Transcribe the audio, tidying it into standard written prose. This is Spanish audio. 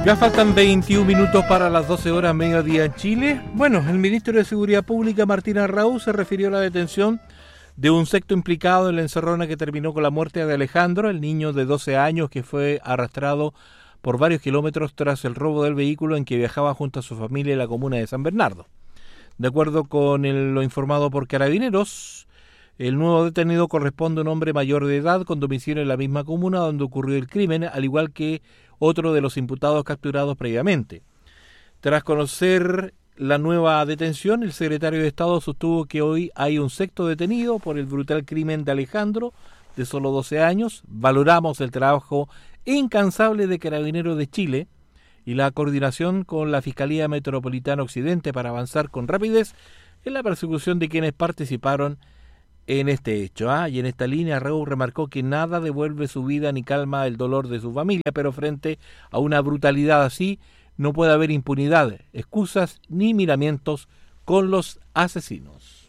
Ya faltan 21 minutos para las 12 horas mediodía en Chile. Bueno, el ministro de Seguridad Pública, Martín Arrau, se refirió a la detención de un sexto implicado en la encerrona que terminó con la muerte de Alejandro, el niño de 12 años que fue arrastrado por varios kilómetros tras el robo del vehículo en que viajaba junto a su familia en la comuna de San Bernardo. De acuerdo con lo informado por Carabineros, el nuevo detenido corresponde a un hombre mayor de edad con domicilio en la misma comuna donde ocurrió el crimen, al igual que otro de los imputados capturados previamente. Tras conocer la nueva detención, el secretario de Estado sostuvo que hoy hay un sexto detenido por el brutal crimen de Alejandro, de solo 12 años. Valoramos el trabajo incansable de Carabineros de Chile y la coordinación con la Fiscalía Metropolitana Occidente para avanzar con rapidez en la persecución de quienes participaron en este hecho. Y en esta línea, Raúl remarcó que nada devuelve su vida ni calma el dolor de su familia, pero frente a una brutalidad así no puede haber impunidad, excusas ni miramientos con los asesinos.